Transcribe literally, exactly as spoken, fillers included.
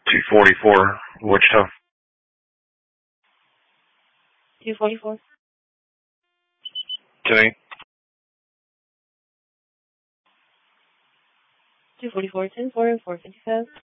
two forty-four, Wichita. two forty-four. Today. two forty-four, ten four, four fifty-five.